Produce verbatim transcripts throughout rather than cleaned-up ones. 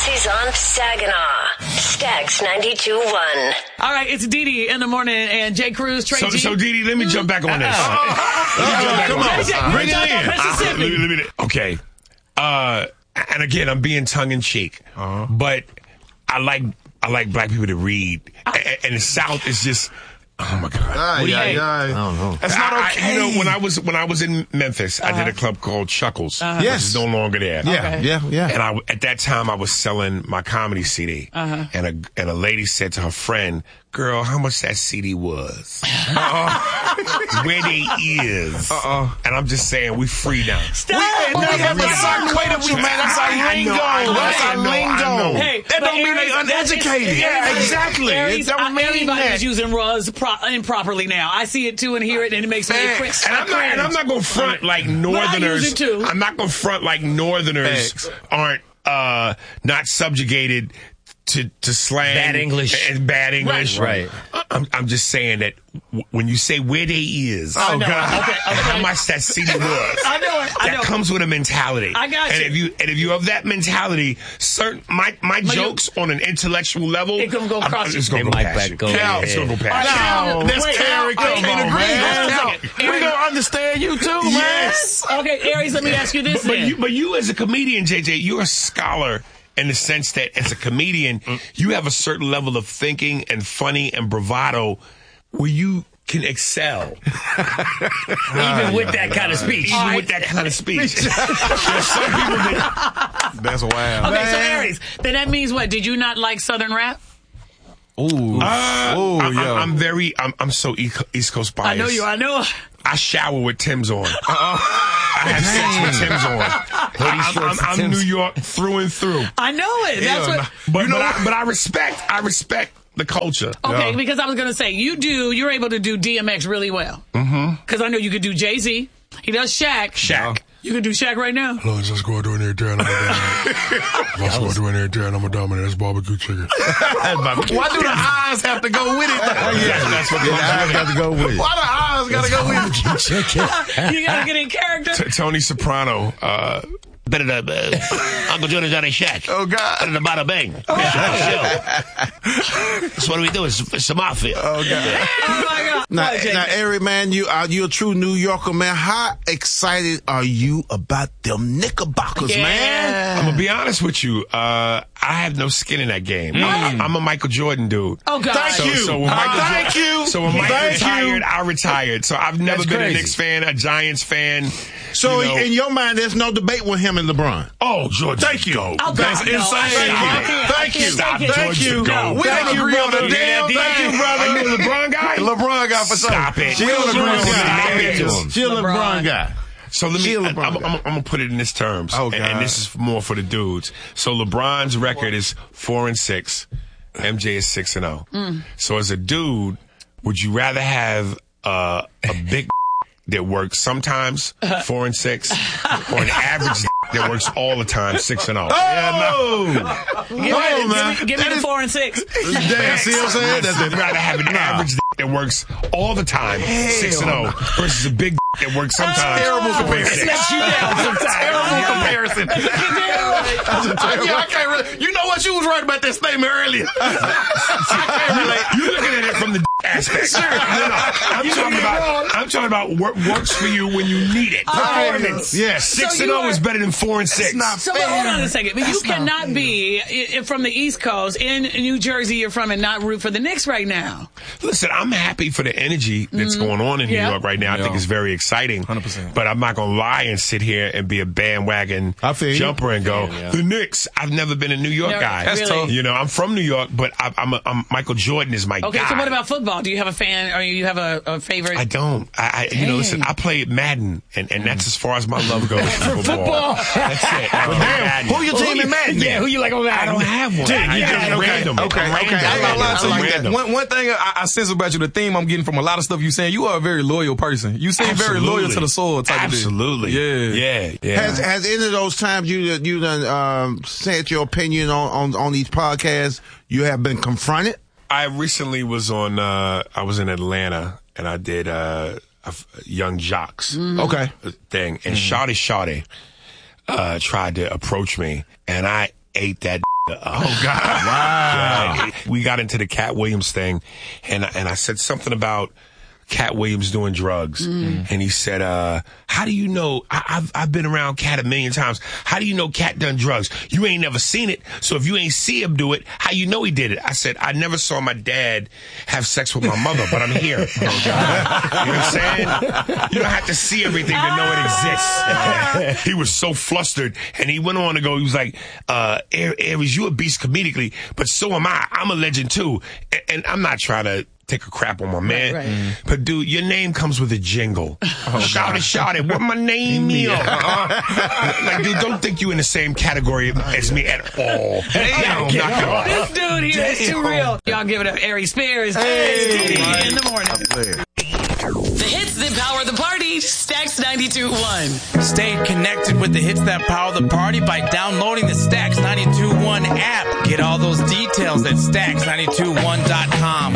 Aussies on Saginaw. Stax ninety-two point one. All right, it's Dee Dee in the morning and Jay Cruz, Trey So, G. so Dee Dee, let me jump back on this. Uh-oh. Come on. Jay, Jay, Bring it talk in. about Mississippi. Uh, let me- let me- Okay. Uh, and again, I'm being tongue in cheek, uh-huh. but I like I like black people to read, and, and the South is just. Oh my God! Aye, What do you aye, think? aye. I don't know. That's not I- okay. I, you know, when I was when I was in Memphis, uh-huh. I did a club called Chuckles, uh-huh. which Yes. is no longer there. Yeah, Okay. yeah, yeah. And I, at that time, I was selling my comedy C D, uh-huh. and a and a lady said to her friend, "Girl, how much that C D was? uh-uh. Where they is? Uh-uh. And I'm just saying, we free now. Stop. We, we have a certain way that we, man. That's our I lingo. know, I know, That's I our know, I know. lingo. Hey, that but don't mean they Aries, that's- uneducated. it's- Yeah, Aries- exactly. Aries, It don't uh, mean everybody's that. using "was" pro- improperly now. I see it too and hear it, and it makes me Facts. cringe. And I'm not, and I'm not going to front like Northerners. use it too. I'm not going to front like Northerners Facts. aren't uh, not subjugated to to slang, Bad English. and bad English. Right. I'm I'm just saying that w- when you say where they is, I oh know. God, Okay, okay. and how much that C D was. I know it. I That know. comes with a mentality. I got and you. if you and if you have that mentality, certain my my you- jokes on an intellectual level, It gonna go I'm- across it's you. gonna It go might past back you. go Cal, ahead. it's gonna go All past right, you. now, That's wait, Terry. now, Come I can't on, agree. man. Hold on a Now, second. we Aries- gonna understand you too, man. Yes. Okay, Aries, let me ask you this But, but then. you, but you as a comedian, J J, you're a scholar in the sense that as a comedian, you have a certain level of thinking and funny and bravado where you can excel. Even with that kind of speech. Even right. with that kind of speech. There's some people that, That's wild. Okay, so Man. Aries, then that means what? Did you not like Southern rap? Ooh. uh, Ooh, I'm, yo. I'm very, I'm, I'm so E- East Coast biased. I know you. I know. I shower with Tim's on. I have sex with Tim's on. Hoodie I'm, shorts I'm, and I'm Tim's. New York through and through. I know it. That's Yeah, what. but, but, I, but I respect, I respect the culture. Okay, because I was gonna say you do. You're able to do D M X really well. Mm-hmm. Because I know you could do Jay Z. He does Shaq. Shaq. You can do Shaq right now. Let's just go out there and there and I'm a dominant. Let's go out there and there and I'm a dominant. That's barbecue chicken. Why do the eyes have to go with it? though? Yeah, that's what Yeah, the eyes got to go with it. Why the eyes got to go with it? You gotta get in character. T- Tony Soprano, uh, better than uh, Uncle Johnny's on a shack. Oh, God. Better than Bada Bang. That's what we do. It's, it's a mafia. Oh, God. Oh my God. Now, What, Jay? now, Eric, man, you are you a true New Yorker, man. How excited are you about them Knickerbockers, Yeah. man? I'm gonna be honest with you. Uh, I have no skin in that game. I'm, I'm a Michael Jordan dude. Oh God. Thank So, you. so when Uh, Michael thank Jordan- you. So when Michael Thank retired, you. I retired. So I've never That's been crazy. a Knicks fan, a Giants fan. So you know. in your mind, there's no debate with him and LeBron. Oh, George, Thank you. Go. Oh, That's God, no, insane. I can't. I can't. Thank I you. can't Stop, take it. Thank George, you. go. We Thank don't you, agree on brother. the damn Yeah, thing. brother. Are you a LeBron guy? LeBron guy for sure. Stop it. She a LeBron LeBron guy. guy. Married to him. She a LeBron. LeBron guy. So let me, She a I'm, LeBron I'm, guy. I'm, I'm going to put it in this terms. Oh, and, God. and this is more for the dudes. So LeBron's record is four and six. M J is six and oh. So as a dude, would you rather have uh, a big that works sometimes, four and six, or an average that works all the time, six and oh? Oh! Give me, Oh, give man. me, give me That the is- four and six. Damn, see what I'm saying? That's I'd it. rather have an average that works all the time, six and oh, versus a big that works sometimes. Terrible four and comparison. six. You down sometimes. Terrible comparison. That's a terrible- Yeah, I can't really. You know what? You was right about that statement earlier. I can't relate. You're looking at it from the aspect. No, no, I'm talking about. I'm talking about what works for you when you need it. Performance. Yes. Six So and you zero are- is better than four and six. not So but hold on a second. But you cannot be i- i- from the East Coast in New Jersey. You're from and not root for the Knicks right now. Listen, I'm happy for the energy that's going on in New Yeah. York right now. I think Yeah. it's very exciting. one hundred percent. But I'm not going to lie and sit here and be a bandwagon I feel you. jumper and go, Yeah, yeah. the Knicks. I've never been a New York No, guy. That's really? tough. You know, I'm from New York, but I, I'm, a, I'm Michael Jordan is my Okay, guy. so what about football? Do you have a fan or you have a, a favorite? I don't. I, I you know, listen, I played Madden, and, and that's as far as my love goes for football. football. That's it. Uh, Madden. Who your team in Madden? Yeah, who you like on that? I don't have one. I, you I, got it. I'm Okay. random. Okay, I'm okay. random. I ain't gonna lie to I'm you. random. One, one thing I, I sense about you, the theme I'm getting from a lot of stuff you saying, you are a very loyal person. You seem very loyal to the soil type Absolutely. of thing. Yeah. Yeah. Yeah. Has has any of those times you you done um, said your opinion on, on on these podcasts? You have been confronted. I recently was on, uh, I was in Atlanta and I did, uh, a f- Young Jocks Okay. thing. And Shawty Shawty, uh, tried to approach me and I ate that Oh God! Wow! Yeah, we got into the Cat Williams thing, and and I said something about Cat Williams doing drugs, mm. and he said, uh, "How do you know? I, I've I've been around Cat a million times. How do you know Cat done drugs? You ain't never seen it. So if you ain't see him do it, how you know he did it?" I said, "I never saw my dad have sex with my mother, but I'm here." Oh, God. You know what I'm saying? You don't have to see everything to know it exists. He was so flustered, and he went on to go. He was like, uh, "Aries, you a beast comedically, but so am I. I'm a legend too." And, and I'm not trying to take a crap on my man. Right, right. Mm. But dude, your name comes with a jingle. Oh, shout it, shout it. What my name is? Uh-huh. Like, dude, don't think you in the same category as me at all. Damn, Damn. This dude here Damn. is too real. Y'all give it up, Aries Spears. Hey, hey. In the morning. The hits that power the party. Stax ninety-two point one. Stay connected with the hits that power the party by downloading the Stax ninety-two point one app. Get all those details at stax ninety-two one dot com.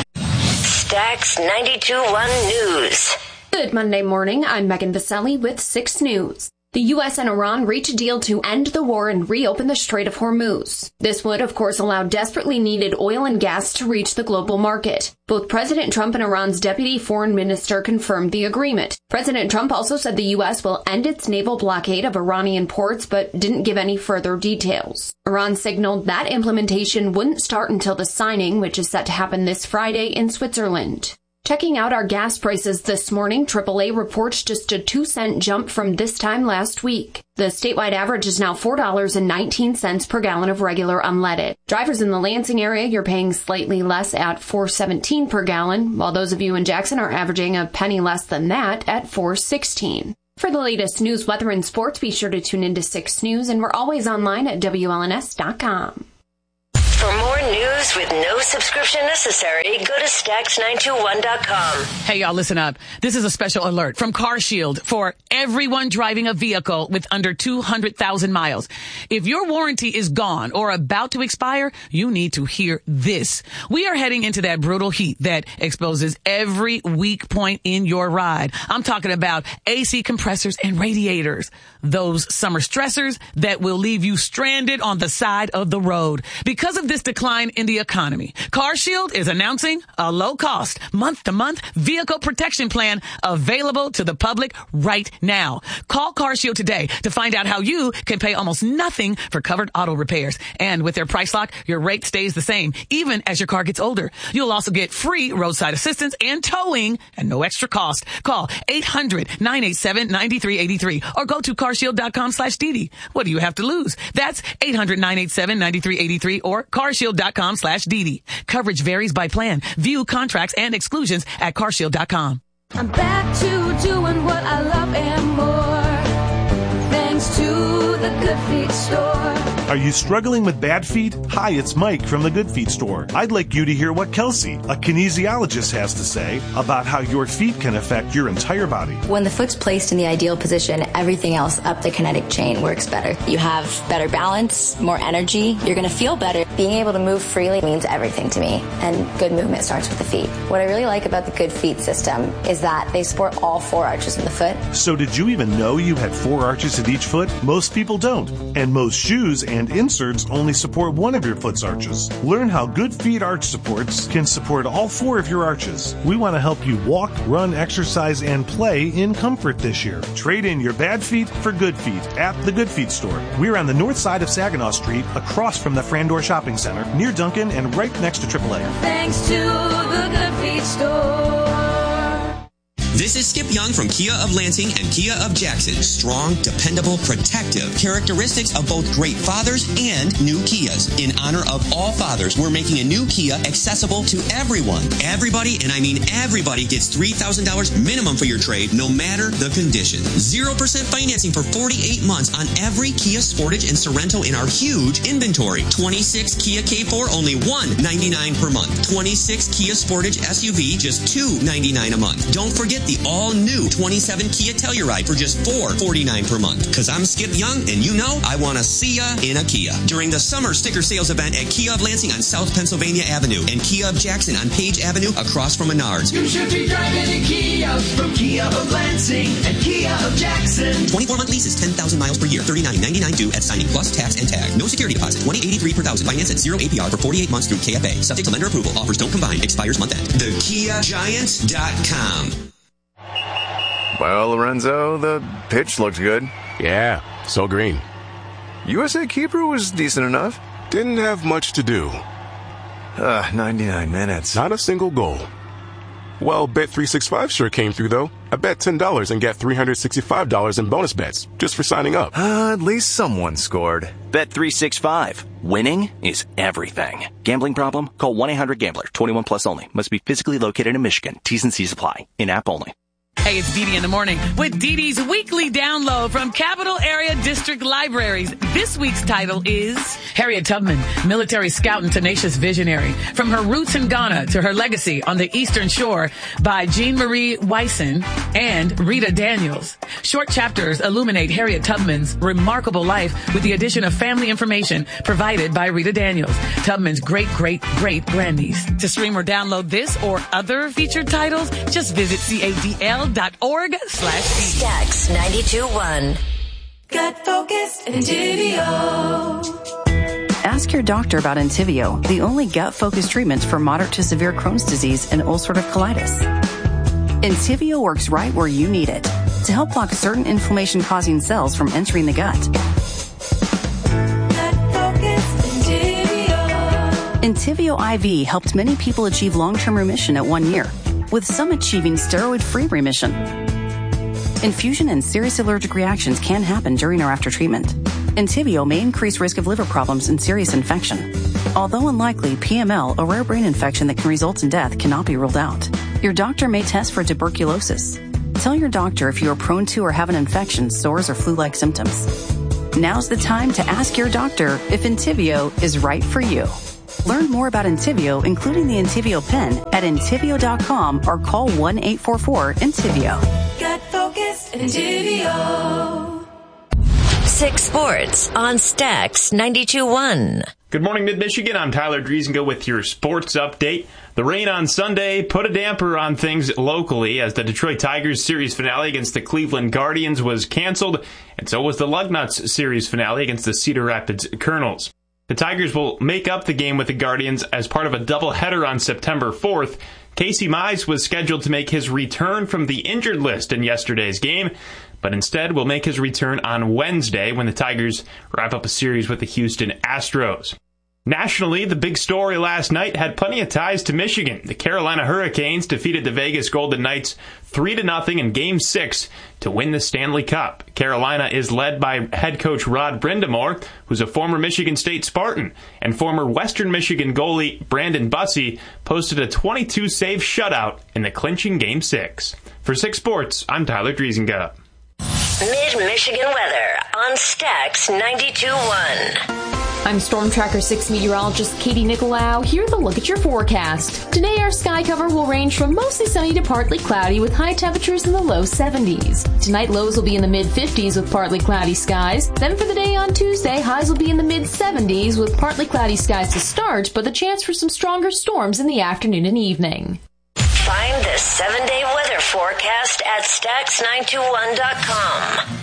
Stax ninety-two point one News. Good Monday morning. I'm Megan Vaselli with six News. The U S and Iran reach a deal to end the war and reopen the Strait of Hormuz. This would, of course, allow desperately needed oil and gas to reach the global market. Both President Trump and Iran's deputy foreign minister confirmed the agreement. President Trump also said the U S will end its naval blockade of Iranian ports, but didn't give any further details. Iran signaled that implementation wouldn't start until the signing, which is set to happen this Friday in Switzerland. Checking out our gas prices this morning, triple A reports just a two cent jump from this time last week. The statewide average is now four dollars and nineteen cents per gallon of regular unleaded. Drivers in the Lansing area, you're paying slightly less at four dollars and seventeen cents per gallon, while those of you in Jackson are averaging a penny less than that at four dollars and sixteen cents. For the latest news, weather, and sports, be sure to tune into six News, and we're always online at W L N S dot com. For more news with no subscription necessary, go to Stax nine two one dot com. Hey, y'all, listen up. This is a special alert from CarShield for everyone driving a vehicle with under two hundred thousand miles. If your warranty is gone or about to expire, you need to hear this. We are heading into that brutal heat that exposes every weak point in your ride. I'm talking about A C compressors and radiators. Those summer stressors that will leave you stranded on the side of the road. Because of this decline in the economy, CarShield is announcing a low-cost, month-to-month vehicle protection plan available to the public right now. Call CarShield today to find out how you can pay almost nothing for covered auto repairs. And with their price lock, your rate stays the same, even as your car gets older. You'll also get free roadside assistance and towing and no extra cost. Call eight hundred, nine eight seven, nine three eight three or go to carshield dot com slash D D. What do you have to lose? That's eight hundred, nine eight seven, nine three eight three or carshield dot com slash D D. Coverage varies by plan. View contracts and exclusions at carshield dot com. I'm back to doing what I love and more, thanks to the Good Feet store. Are you struggling with bad feet? Hi, it's Mike from the Good Feet store. I'd like you to hear what Kelsey, a kinesiologist, has to say about how your feet can affect your entire body. When the foot's placed in the ideal position, everything else up the kinetic chain works better. You have better balance, more energy, you're going to feel better. Being able to move freely means everything to me, and good movement starts with the feet. What I really like about the Good Feet system is that they support all four arches in the foot. So did you even know you had four arches at each foot? Most people don't, and most shoes and inserts only support one of your foot's arches. Learn how Good Feet arch supports can support all four of your arches. We want to help you walk, run, exercise, and play in comfort this year. Trade in your bad feet for good feet at the Good Feet store. We're on the north side of Saginaw Street, across from the Frandor Shopping Center, near Duncan and right next to triple A. Thanks to the Good Feet store. This is Skip Young from Kia of Lansing and Kia of Jackson. Strong, dependable, protective. Characteristics of both great fathers and new Kias. In honor of all fathers, we're making a new Kia accessible to everyone. Everybody, and I mean everybody, gets three thousand dollars minimum for your trade, no matter the condition. zero percent financing for forty-eight months on every Kia Sportage and Sorento in our huge inventory. twenty-six Kia K four, only one hundred ninety-nine dollars per month. twenty-six Kia Sportage S U V, just two hundred ninety-nine dollars a month. Don't forget the all-new twenty-seven Kia Telluride for just four hundred forty-nine dollars per month. Because I'm Skip Young, and you know I want to see ya in a Kia. During the summer sticker sales event at Kia of Lansing on South Pennsylvania Avenue and Kia of Jackson on Page Avenue across from Menards. You should be driving a Kia from Kia of Lansing and Kia of Jackson. twenty-four month leases, ten thousand miles per year, thirty-nine ninety-nine due at signing plus tax and tag. No security deposit, twenty eighty-three per thousand. Finance at zero A P R for forty-eight months through K F A. Subject to lender approval. Offers don't combine. Expires month end. The Kia Giant dot com. Well, Lorenzo, the pitch looked good. Yeah, so green. U S A keeper was decent enough. Didn't have much to do. Uh, ninety-nine minutes. Not a single goal. Well, Bet three sixty-five sure came through, though. I bet ten dollars and get three hundred sixty-five dollars in bonus bets just for signing up. Uh, at least someone scored. Bet three sixty-five. Winning is everything. Gambling problem? Call one eight hundred gambler. twenty-one plus only. Must be physically located in Michigan. T's and C's apply. In-app only. Hey, it's Dee Dee in the morning with Dee Dee's weekly download from Capital Area District Libraries. This week's title is Harriet Tubman, military scout and tenacious visionary. From her roots in Ghana to her legacy on the Eastern Shore by Jean Marie Wyson and Rita Daniels. Short chapters illuminate Harriet Tubman's remarkable life with the addition of family information provided by Rita Daniels, Tubman's great-great-great-grandniece. To stream or download this or other featured titles, just visit C A D L dot org slash Stax ninety-two point one. Gut focused Entivio. Ask your doctor about Entivio, the only gut-focused treatment for moderate to severe Crohn's disease and ulcerative colitis. Entivio works right where you need it to help block certain inflammation-causing cells from entering the gut. Entivio I V helped many people achieve long-term remission at one year, with some achieving steroid-free remission. Infusion and serious allergic reactions can happen during or after treatment. Entivio may increase risk of liver problems and serious infection. Although unlikely, P M L, a rare brain infection that can result in death, cannot be ruled out. Your doctor may test for tuberculosis. Tell your doctor if you are prone to or have an infection, sores, or flu-like symptoms. Now's the time to ask your doctor if Entivio is right for you. Learn more about Entivio, including the Entivio pen, at Entivio dot com or call one eight four four Entivio. Gut focused Entivio. Six Sports on Stax ninety-two point one. Good morning, Mid-Michigan. I'm Tyler Driesinga with your sports update. The rain on Sunday put a damper on things locally as the Detroit Tigers series finale against the Cleveland Guardians was canceled, and so was the Lugnuts series finale against the Cedar Rapids Colonels. The Tigers will make up the game with the Guardians as part of a doubleheader on September fourth. Casey Mize was scheduled to make his return from the injured list in yesterday's game, but instead will make his return on Wednesday when the Tigers wrap up a series with the Houston Astros. Nationally, the big story last night had plenty of ties to Michigan. The Carolina Hurricanes defeated the Vegas Golden Knights three to nothing in Game six to win the Stanley Cup. Carolina is led by head coach Rod Brindamore, who's a former Michigan State Spartan, and former Western Michigan goalie Brandon Bussey posted a twenty-two save shutout in the clinching Game six. For Six Sports, I'm Tyler Driesinga. Mid-Michigan weather on Stax ninety-two point one. I'm Storm Tracker six meteorologist Katie Nicolau. Here's a look at your forecast. Today, our sky cover will range from mostly sunny to partly cloudy with high temperatures in the low seventies. Tonight, lows will be in the mid fifties with partly cloudy skies. Then for the day on Tuesday, highs will be in the mid seventies with partly cloudy skies to start, but the chance for some stronger storms in the afternoon and evening. Find the seven-day weather forecast at Stax nine two one dot com.